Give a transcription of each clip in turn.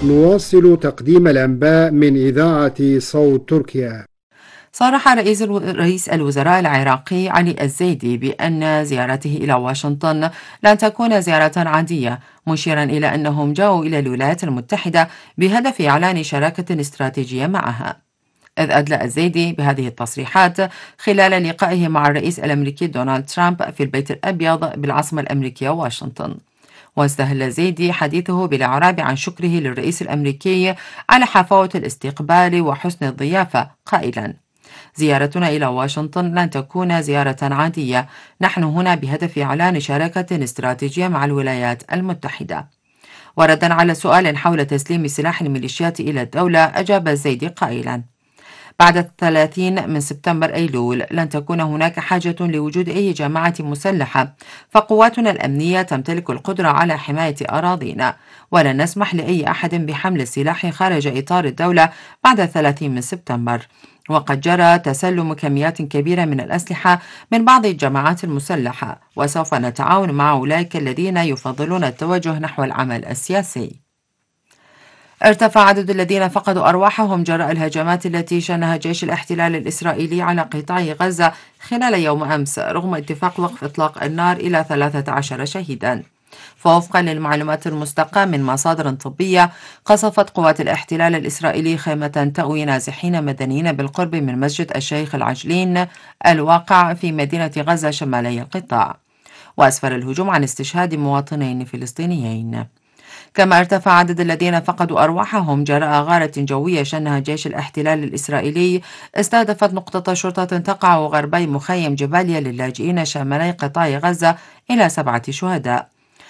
نواصل تقديم الأنباء من إذاعة صوت تركيا. صرح رئيس الوزراء العراقي علي الزيدي بأن زيارته إلى واشنطن لن تكون زيارة عادية، مشيرا إلى أنهم جاءوا إلى الولايات المتحدة بهدف إعلان شراكة استراتيجية معها. إذ أدلى الزيدي بهذه التصريحات خلال لقائه مع الرئيس الأمريكي دونالد ترامب في البيت الأبيض بالعاصمة الأمريكية واشنطن. واستهل زيدي حديثه بالإعراب عن شكره للرئيس الأمريكي على حفاوة الاستقبال وحسن الضيافة، قائلا: زيارتنا إلى واشنطن لن تكون زيارة عادية، نحن هنا بهدف إعلان شراكة استراتيجية مع الولايات المتحدة. وردا على سؤال حول تسليم سلاح الميليشيات إلى الدولة، أجاب الزيدي قائلا: بعد 30 من سبتمبر أيلول لن تكون هناك حاجة لوجود أي جماعة مسلحة، فقواتنا الأمنية تمتلك القدرة على حماية أراضينا، ولن نسمح لأي أحد بحمل السلاح خارج إطار الدولة بعد 30 من سبتمبر. وقد جرى تسلم كميات كبيرة من الأسلحة من بعض الجماعات المسلحة، وسوف نتعاون مع أولئك الذين يفضلون التوجه نحو العمل السياسي. ارتفع عدد الذين فقدوا أرواحهم جراء الهجمات التي شنها جيش الاحتلال الإسرائيلي على قطاع غزة خلال يوم أمس، رغم اتفاق وقف إطلاق النار، إلى 13 شهيدا. فوفقا للمعلومات المستقاة من مصادر طبية، قصفت قوات الاحتلال الإسرائيلي خيمة تأوي نازحين مدنيين بالقرب من مسجد الشيخ العجلين الواقع في مدينة غزة شمالي القطاع، وأسفر الهجوم عن استشهاد مواطنين فلسطينيين. كما ارتفع عدد الذين فقدوا أرواحهم جراء غارة جوية شنها جيش الاحتلال الإسرائيلي استهدفت نقطة شرطة تقع غربي مخيم جباليا للاجئين شمالي قطاع غزة إلى 7 شهداء.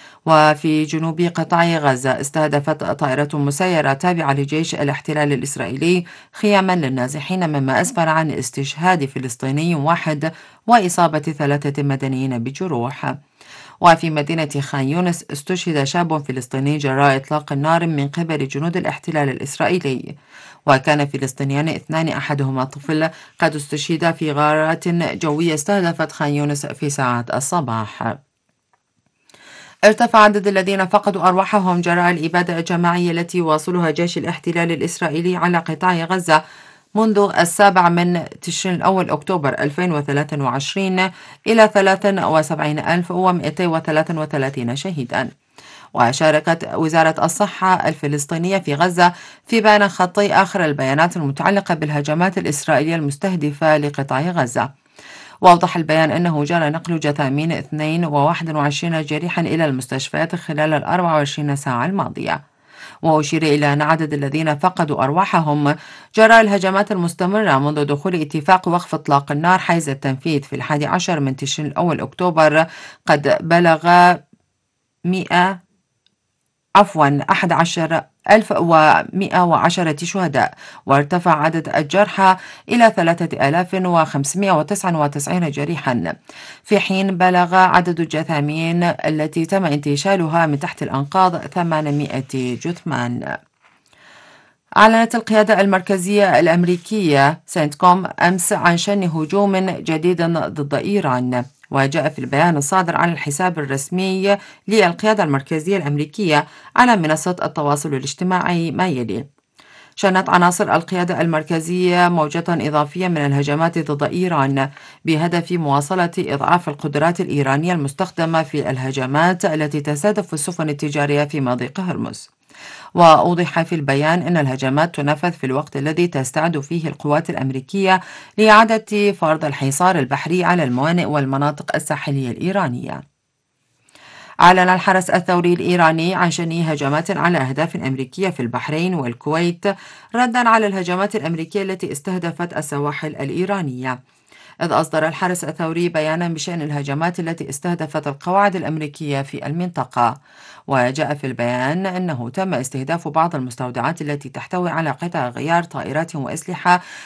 وفي جنوب قطاع غزة استهدفت طائرة مسيرة تابعة لجيش الاحتلال الإسرائيلي خياما للنازحين، مما أسفر عن استشهاد فلسطيني واحد وإصابة 3 مدنيين بجروح. وفي مدينة خان يونس استشهد شاب فلسطيني جراء إطلاق النار من قبل جنود الاحتلال الإسرائيلي، وكان فلسطينيان اثنان أحدهما طفل قد استشهد في غارات جوية استهدفت خان يونس في ساعات الصباح. ارتفع عدد الذين فقدوا أرواحهم جراء الإبادة الجماعية التي يواصلها جيش الاحتلال الإسرائيلي على قطاع غزة منذ 7 من تشرين الأول أكتوبر 2023 إلى 73,233 شهيدا. وشاركت وزارة الصحة الفلسطينية في غزة في بيان خطي آخر البيانات المتعلقة بالهجمات الإسرائيلية المستهدفة لقطاع غزة. وأوضح البيان أنه جرى نقل جثامين 22 جريحا إلى المستشفيات خلال 24 ساعة الماضية. وأشير إلى أن عدد الذين فقدوا أرواحهم جراء الهجمات المستمرة منذ دخول اتفاق وقف إطلاق النار حيز التنفيذ في 11 من تشرين الأول أكتوبر قد بلغ 11,110 شهداء، وارتفع عدد الجرحى إلى 3,599 جريحا، في حين بلغ عدد الجثامين التي تم انتشالها من تحت الأنقاض 800 جثمان. أعلنت القيادة المركزية الأمريكية سنتكوم أمس عن شن هجوم جديد ضد إيران، وجاء في البيان الصادر عن الحساب الرسمي للقيادة المركزية الأمريكية على منصة التواصل الاجتماعي ما يلي: شنت عناصر القيادة المركزية موجة إضافية من الهجمات ضد إيران بهدف مواصلة إضعاف القدرات الإيرانية المستخدمة في الهجمات التي تستهدف السفن التجارية في مضيق هرمز. وأوضح في البيان أن الهجمات تنفذ في الوقت الذي تستعد فيه القوات الأمريكية لإعادة فرض الحصار البحري على الموانئ والمناطق الساحلية الإيرانية. أعلن الحرس الثوري الإيراني عن شن هجمات على أهداف أمريكية في البحرين والكويت، ردا على الهجمات الأمريكية التي استهدفت السواحل الإيرانية. إذ أصدر الحرس الثوري بيانا بشأن الهجمات التي استهدفت القواعد الأمريكية في المنطقة. وجاء في البيان أنه تم استهداف بعض المستودعات التي تحتوي على قطع غيار طائرات وأسلحة